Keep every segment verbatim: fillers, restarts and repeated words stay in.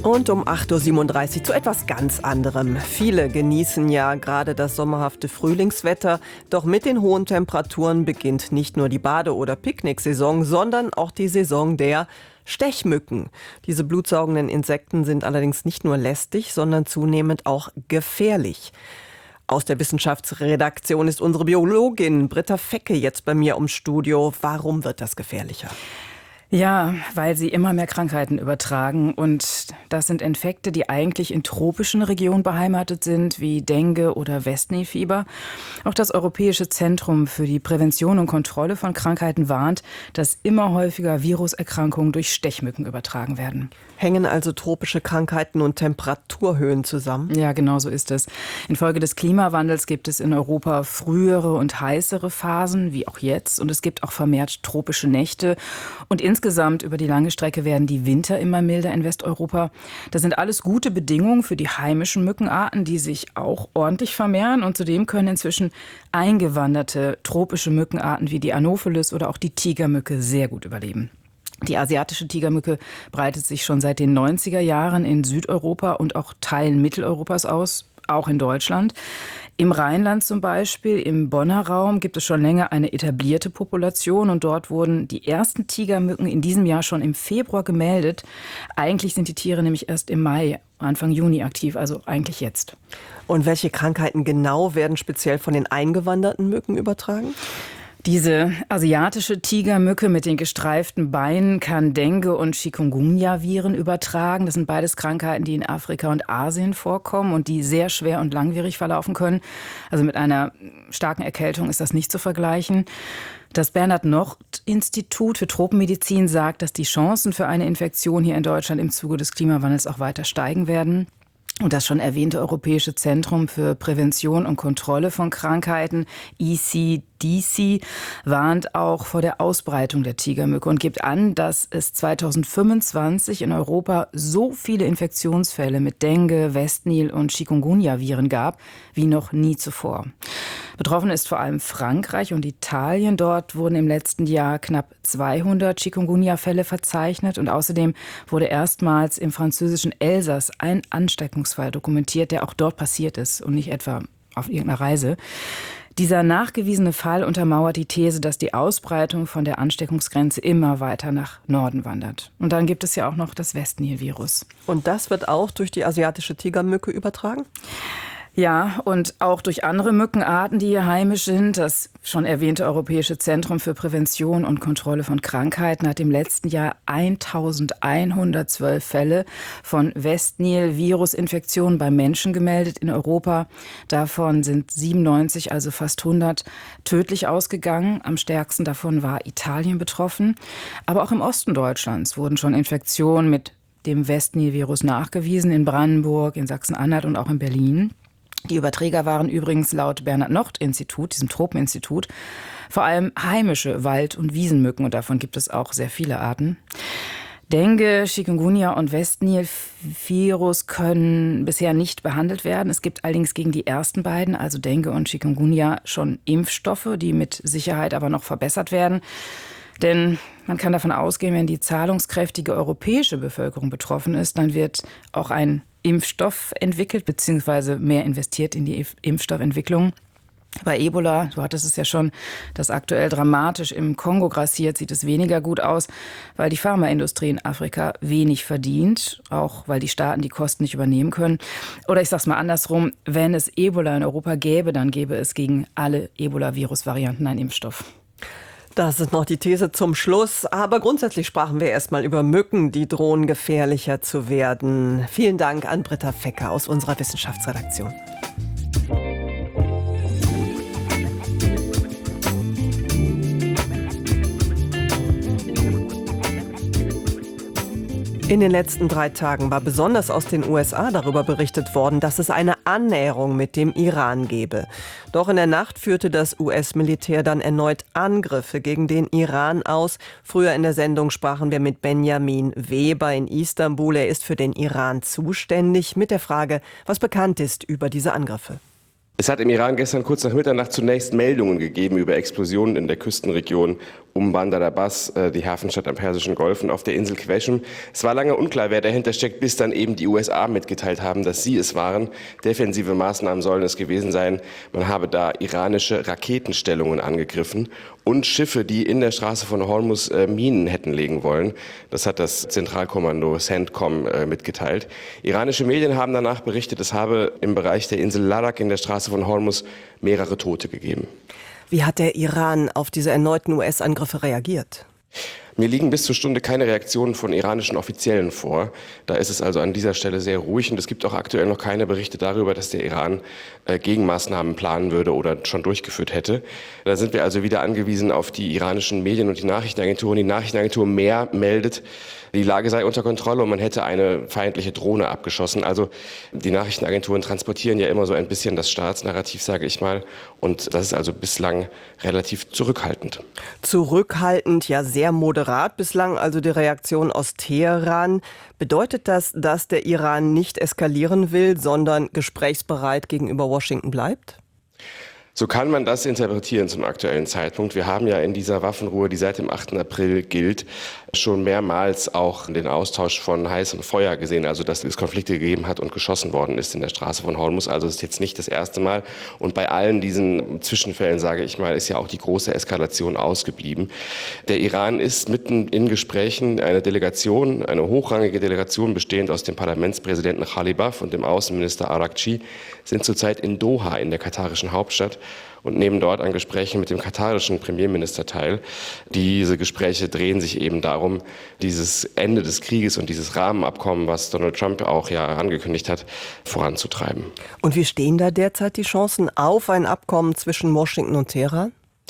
Und um acht Uhr siebenunddreißig zu etwas ganz anderem. Viele genießen ja gerade das sommerhafte Frühlingswetter. Doch mit den hohen Temperaturen beginnt nicht nur die Bade- oder Picknicksaison, sondern auch die Saison der Stechmücken. Diese blutsaugenden Insekten sind allerdings nicht nur lästig, sondern zunehmend auch gefährlich. Aus der Wissenschaftsredaktion ist unsere Biologin Britta Fecke jetzt bei mir im Studio. Warum wird das gefährlicher? Ja, weil sie immer mehr Krankheiten übertragen. Und das sind Infekte, die eigentlich in tropischen Regionen beheimatet sind, wie Dengue oder Westnilfieber. Auch das Europäische Zentrum für die Prävention und Kontrolle von Krankheiten warnt, dass immer häufiger Viruserkrankungen durch Stechmücken übertragen werden. Hängen also tropische Krankheiten und Temperaturhöhen zusammen? Ja, genau so ist es. Infolge des Klimawandels gibt es in Europa frühere und heißere Phasen, wie auch jetzt. Und es gibt auch vermehrt tropische Nächte. Und insgesamt über die lange Strecke werden die Winter immer milder in Westeuropa. Das sind alles gute Bedingungen für die heimischen Mückenarten, die sich auch ordentlich vermehren. Und zudem können inzwischen eingewanderte tropische Mückenarten wie die Anopheles oder auch die Tigermücke sehr gut überleben. Die asiatische Tigermücke breitet sich schon seit den neunziger Jahren in Südeuropa und auch Teilen Mitteleuropas aus, auch in Deutschland. Im Rheinland zum Beispiel, im Bonner Raum, gibt es schon länger eine etablierte Population und dort wurden die ersten Tigermücken in diesem Jahr schon im Februar gemeldet. Eigentlich sind die Tiere nämlich erst im Mai, Anfang Juni aktiv, also eigentlich jetzt. Und welche Krankheiten genau werden speziell von den eingewanderten Mücken übertragen? Diese asiatische Tigermücke mit den gestreiften Beinen kann Dengue- und Chikungunya-Viren übertragen. Das sind beides Krankheiten, die in Afrika und Asien vorkommen und die sehr schwer und langwierig verlaufen können. Also mit einer starken Erkältung ist das nicht zu vergleichen. Das Bernhard-Nocht-Institut für Tropenmedizin sagt, dass die Chancen für eine Infektion hier in Deutschland im Zuge des Klimawandels auch weiter steigen werden. Und das schon erwähnte Europäische Zentrum für Prävention und Kontrolle von Krankheiten, E C D C, warnt auch vor der Ausbreitung der Tigermücke und gibt an, dass es zweitausendfünfundzwanzig in Europa so viele Infektionsfälle mit Dengue, Westnil und Chikungunya-Viren gab wie noch nie zuvor. Betroffen ist vor allem Frankreich und Italien. Dort wurden im letzten Jahr knapp zweihundert Chikungunya-Fälle verzeichnet. Und außerdem wurde erstmals im französischen Elsass ein Ansteckungsfall dokumentiert, der auch dort passiert ist und nicht etwa auf irgendeiner Reise. Dieser nachgewiesene Fall untermauert die These, dass die Ausbreitung von der Ansteckungsgrenze immer weiter nach Norden wandert. Und dann gibt es ja auch noch das Westnil-Virus. Und das wird auch durch die asiatische Tigermücke übertragen? Ja, und auch durch andere Mückenarten, die hier heimisch sind. Das schon erwähnte Europäische Zentrum für Prävention und Kontrolle von Krankheiten hat im letzten Jahr eintausendeinhundertzwölf Fälle von Westnil-Virusinfektionen bei Menschen gemeldet in Europa. Davon sind siebenundneunzig, also fast hundert, tödlich ausgegangen. Am stärksten davon war Italien betroffen. Aber auch im Osten Deutschlands wurden schon Infektionen mit dem Westnil-Virus nachgewiesen, in Brandenburg, in Sachsen-Anhalt und auch in Berlin. Die Überträger waren übrigens laut Bernhard-Nocht-Institut, diesem Tropeninstitut, vor allem heimische Wald- und Wiesenmücken und davon gibt es auch sehr viele Arten. Dengue, Chikungunya und Westnil-Virus können bisher nicht behandelt werden. Es gibt allerdings gegen die ersten beiden, also Dengue und Chikungunya, schon Impfstoffe, die mit Sicherheit aber noch verbessert werden. Denn man kann davon ausgehen, wenn die zahlungskräftige europäische Bevölkerung betroffen ist, dann wird auch ein Impfstoff entwickelt, beziehungsweise mehr investiert in die Impfstoffentwicklung. Bei Ebola, du hattest es ja schon, das aktuell dramatisch im Kongo grassiert, sieht es weniger gut aus, weil die Pharmaindustrie in Afrika wenig verdient, auch weil die Staaten die Kosten nicht übernehmen können. Oder ich sag's mal andersrum, wenn es Ebola in Europa gäbe, dann gäbe es gegen alle Ebola-Virus-Varianten einen Impfstoff. Das ist noch die These zum Schluss. Aber grundsätzlich sprachen wir erstmal über Mücken, die drohen gefährlicher zu werden. Vielen Dank an Britta Fecke aus unserer Wissenschaftsredaktion. In den letzten drei Tagen war besonders aus den U S A darüber berichtet worden, dass es eine Annäherung mit dem Iran gebe. Doch in der Nacht führte das U S-Militär dann erneut Angriffe gegen den Iran aus. Früher in der Sendung sprachen wir mit Benjamin Weber in Istanbul. Er ist für den Iran zuständig mit der Frage, was bekannt ist über diese Angriffe. Es hat im Iran gestern kurz nach Mitternacht zunächst Meldungen gegeben über Explosionen in der Küstenregion um Bandar Abbas, die Hafenstadt am Persischen Golf und auf der Insel Qeshm. Es war lange unklar, wer dahinter steckt, bis dann eben die U S A mitgeteilt haben, dass sie es waren. Defensive Maßnahmen sollen es gewesen sein. Man habe da iranische Raketenstellungen angegriffen und Schiffe, die in der Straße von Hormuz äh, Minen hätten legen wollen. Das hat das Zentralkommando CENTCOM äh, mitgeteilt. Iranische Medien haben danach berichtet, es habe im Bereich der Insel Larak in der Straße von Hormuz mehrere Tote gegeben. Wie hat der Iran auf diese erneuten U S-Angriffe reagiert? Mir liegen bis zur Stunde keine Reaktionen von iranischen Offiziellen vor. Da ist es also an dieser Stelle sehr ruhig und es gibt auch aktuell noch keine Berichte darüber, dass der Iran äh, Gegenmaßnahmen planen würde oder schon durchgeführt hätte. Da sind wir also wieder angewiesen auf die iranischen Medien und die Nachrichtenagenturen. Die Nachrichtenagentur Mehr meldet, die Lage sei unter Kontrolle und man hätte eine feindliche Drohne abgeschossen. Also die Nachrichtenagenturen transportieren ja immer so ein bisschen das Staatsnarrativ, sage ich mal. Und das ist also bislang relativ zurückhaltend. Zurückhaltend, ja sehr moderat bislang, also die Reaktion aus Teheran. Bedeutet das, dass der Iran nicht eskalieren will, sondern gesprächsbereit gegenüber Washington bleibt? So kann man das interpretieren zum aktuellen Zeitpunkt. Wir haben ja in dieser Waffenruhe, die seit dem achten April gilt, schon mehrmals auch den Austausch von heißem Feuer gesehen, also dass es Konflikte gegeben hat und geschossen worden ist in der Straße von Hormuz. Also es ist jetzt nicht das erste Mal. Und bei allen diesen Zwischenfällen, sage ich mal, ist ja auch die große Eskalation ausgeblieben. Der Iran ist mitten in Gesprächen. Eine Delegation, eine hochrangige Delegation bestehend aus dem Parlamentspräsidenten Ghalibaf und dem Außenminister Araghchi sind zurzeit in Doha, in der katarischen Hauptstadt, und nehmen dort an Gesprächen mit dem katarischen Premierminister teil. Diese Gespräche drehen sich eben darum, dieses Ende des Krieges und dieses Rahmenabkommen, was Donald Trump auch ja angekündigt hat, voranzutreiben. Und wie stehen da derzeit die Chancen auf ein Abkommen zwischen Washington und Teheran?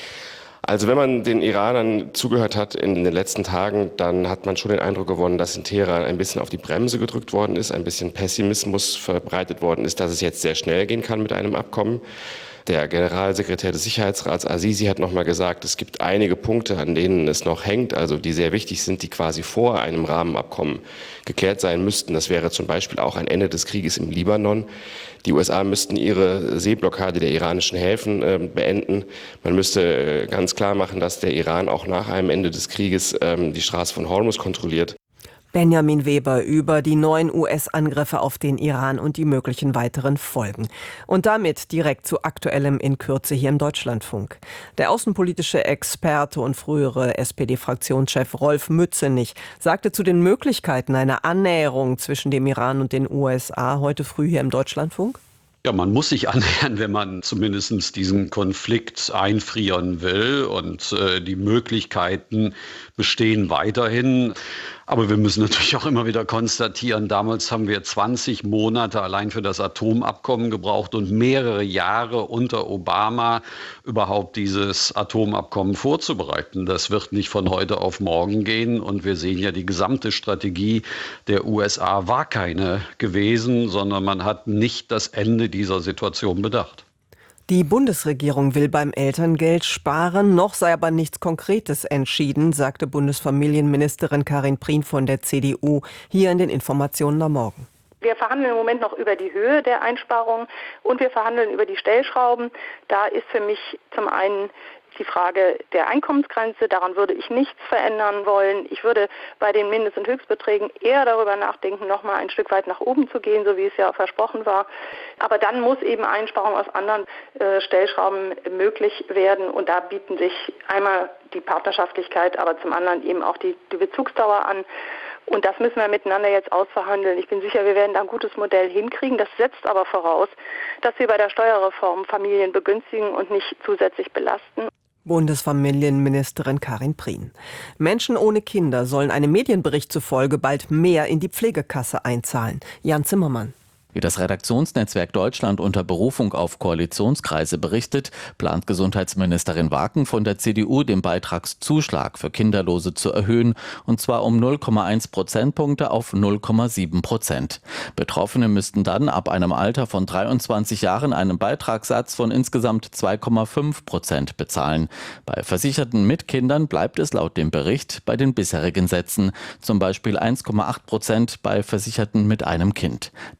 Also wenn man den Iranern zugehört hat in den letzten Tagen, dann hat man schon den Eindruck gewonnen, dass in Teheran ein bisschen auf die Bremse gedrückt worden ist, ein bisschen Pessimismus verbreitet worden ist, dass es jetzt sehr schnell gehen kann mit einem Abkommen. Der Generalsekretär des Sicherheitsrats Azizi hat noch mal gesagt, es gibt einige Punkte, an denen es noch hängt, also die sehr wichtig sind, die quasi vor einem Rahmenabkommen geklärt sein müssten. Das wäre zum Beispiel auch ein Ende des Krieges im Libanon. Die U S A müssten ihre Seeblockade der iranischen Häfen äh, beenden. Man müsste äh, ganz klar machen, dass der Iran auch nach einem Ende des Krieges äh, die Straße von Hormuz kontrolliert. Benjamin Weber über die neuen U S-Angriffe auf den Iran und die möglichen weiteren Folgen. Und damit direkt zu Aktuellem in Kürze hier im Deutschlandfunk. Der außenpolitische Experte und frühere S P D-Fraktionschef Rolf Mützenich sagte zu den Möglichkeiten einer Annäherung zwischen dem Iran und den U S A heute früh hier im Deutschlandfunk. Ja, man muss sich annähern, wenn man zumindest diesen Konflikt einfrieren will. Und äh, die Möglichkeiten bestehen weiterhin. Aber wir müssen natürlich auch immer wieder konstatieren, damals haben wir zwanzig Monate allein für das Atomabkommen gebraucht und mehrere Jahre unter Obama überhaupt dieses Atomabkommen vorzubereiten. Das wird nicht von heute auf morgen gehen. Und wir sehen ja, die gesamte Strategie der U S A war keine gewesen, sondern man hat nicht das Ende dieser Situation bedacht. Die Bundesregierung will beim Elterngeld sparen, noch sei aber nichts Konkretes entschieden, sagte Bundesfamilienministerin Karin Prien von der C D U hier in den Informationen am Morgen. Wir verhandeln im Moment noch über die Höhe der Einsparungen und wir verhandeln über die Stellschrauben. Da ist für mich zum einen die Frage der Einkommensgrenze, daran würde ich nichts verändern wollen. Ich würde bei den Mindest- und Höchstbeträgen eher darüber nachdenken, noch mal ein Stück weit nach oben zu gehen, so wie es ja versprochen war. Aber dann muss eben Einsparung aus anderen äh, Stellschrauben möglich werden. Und da bieten sich einmal die Partnerschaftlichkeit, aber zum anderen eben auch die, die Bezugsdauer an. Und das müssen wir miteinander jetzt ausverhandeln. Ich bin sicher, wir werden da ein gutes Modell hinkriegen. Das setzt aber voraus, dass wir bei der Steuerreform Familien begünstigen und nicht zusätzlich belasten. Bundesfamilienministerin Karin Prien. Menschen ohne Kinder sollen einem Medienbericht zufolge bald mehr in die Pflegekasse einzahlen. Jan Zimmermann. Wie das Redaktionsnetzwerk Deutschland unter Berufung auf Koalitionskreise berichtet, plant Gesundheitsministerin Waken von der C D U, den Beitragszuschlag für Kinderlose zu erhöhen, und zwar um null Komma eins Prozentpunkte auf null Komma sieben Prozent. Betroffene müssten dann ab einem Alter von dreiundzwanzig Jahren einen Beitragssatz von insgesamt zwei Komma fünf Prozent bezahlen. Bei Versicherten mit Kindern bleibt es laut dem Bericht bei den bisherigen Sätzen, zum Beispiel eins Komma acht Prozent bei Versicherten mit einem Kind. Der Arbeitgeber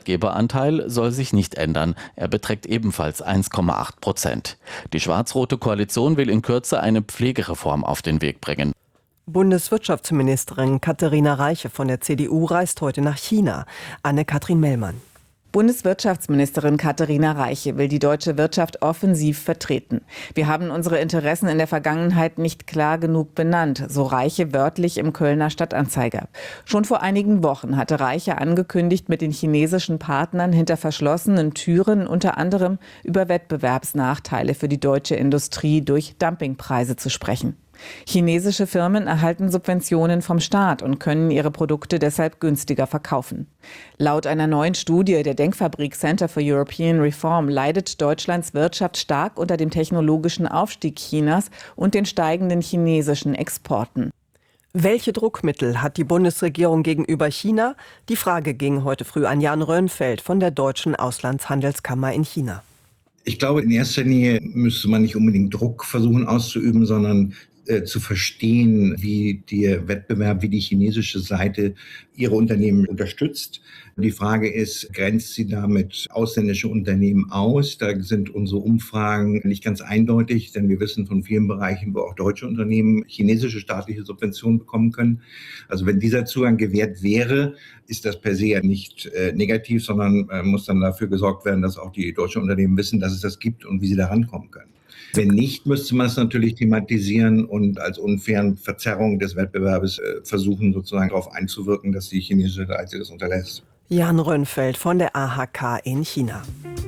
Arbeitgeberanteil soll sich nicht ändern. Er beträgt ebenfalls eins Komma acht Prozent. Die schwarz-rote Koalition will in Kürze eine Pflegereform auf den Weg bringen. Bundeswirtschaftsministerin Katharina Reiche von der C D U reist heute nach China. Anne-Kathrin Mellmann. Bundeswirtschaftsministerin Katharina Reiche will die deutsche Wirtschaft offensiv vertreten. Wir haben unsere Interessen in der Vergangenheit nicht klar genug benannt, so Reiche wörtlich im Kölner Stadtanzeiger. Schon vor einigen Wochen hatte Reiche angekündigt, mit den chinesischen Partnern hinter verschlossenen Türen unter anderem über Wettbewerbsnachteile für die deutsche Industrie durch Dumpingpreise zu sprechen. Chinesische Firmen erhalten Subventionen vom Staat und können ihre Produkte deshalb günstiger verkaufen. Laut einer neuen Studie der Denkfabrik Center for European Reform leidet Deutschlands Wirtschaft stark unter dem technologischen Aufstieg Chinas und den steigenden chinesischen Exporten. Welche Druckmittel hat die Bundesregierung gegenüber China? Die Frage ging heute früh an Jan Röhnfeld von der Deutschen Auslandshandelskammer in China. Ich glaube, in erster Linie müsste man nicht unbedingt Druck versuchen auszuüben, sondern äh, zu verstehen, wie der Wettbewerb, wie die chinesische Seite ihre Unternehmen unterstützt. Die Frage ist, grenzt sie damit ausländische Unternehmen aus? Da sind unsere Umfragen nicht ganz eindeutig, denn wir wissen von vielen Bereichen, wo auch deutsche Unternehmen chinesische staatliche Subventionen bekommen können. Also wenn dieser Zugang gewährt wäre, ist das per se ja nicht äh, negativ, sondern äh, muss dann dafür gesorgt werden, dass auch die deutschen Unternehmen wissen, dass es das gibt und wie sie da rankommen können. Wenn nicht, müsste man es natürlich thematisieren und als unfairen Verzerrung des Wettbewerbs äh, versuchen, sozusagen darauf einzuwirken, dass die chinesische Seite das unterlässt. Jan Röhnfeld von der A H K in China.